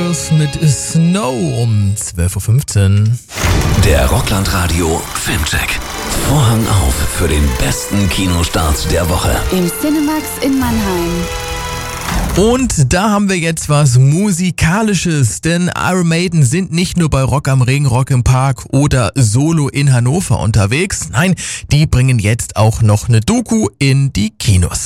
Mit Snow um 12.15 Uhr. Der Rockland-Radio Filmcheck. Vorhang auf für den besten Kinostart der Woche. Im Cinemax in Mannheim. Und da haben wir jetzt was Musikalisches, denn Iron Maiden sind nicht nur bei Rock am Ring, Rock im Park oder Solo in Hannover unterwegs. Nein, die bringen jetzt auch noch eine Doku in die Kinos.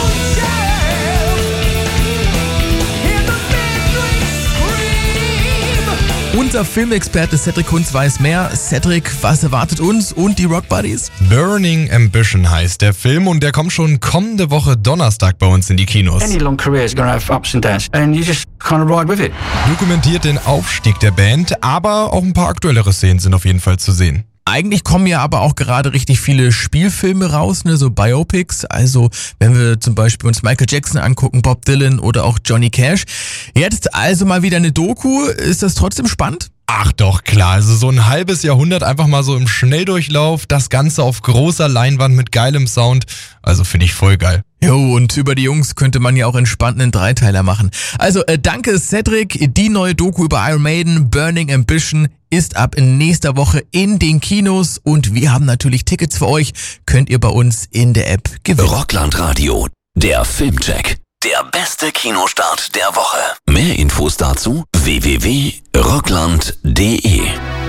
Unser Filmexperte Cedric Kunz weiß mehr. Cedric, was erwartet uns und die Rock Buddies? Burning Ambition heißt der Film und der kommt schon kommende Woche Donnerstag bei uns in die Kinos. Any long career is going to have ups and downs and you just kind of ride with it. Dokumentiert den Aufstieg der Band, aber auch ein paar aktuellere Szenen sind auf jeden Fall zu sehen. Eigentlich kommen ja aber auch gerade richtig viele Spielfilme raus, ne, so Biopics. Also wenn wir zum Beispiel uns Michael Jackson angucken, Bob Dylan oder auch Johnny Cash. Jetzt also mal wieder eine Doku. Ist das trotzdem spannend? Ach doch, klar. Also so ein halbes Jahrhundert einfach mal so im Schnelldurchlauf. Das Ganze auf großer Leinwand mit geilem Sound. Also finde ich voll geil. Jo, und über die Jungs könnte man ja auch entspannt einen Dreiteiler machen. Also danke Cedric. Die neue Doku über Iron Maiden, Burning Ambition, ist ab nächster Woche in den Kinos. Und wir haben natürlich Tickets für euch. Könnt ihr bei uns in der App gewinnen. Rockland-Radio, der Filmcheck. Der beste Kinostart der Woche. Mehr Infos dazu www.rockland.de